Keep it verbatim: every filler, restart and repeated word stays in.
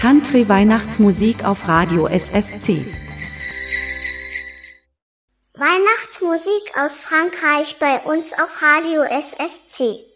Country-Weihnachtsmusik auf Radio S S C. Weihnachtsmusik aus Frankreich bei uns auf Radio S S C.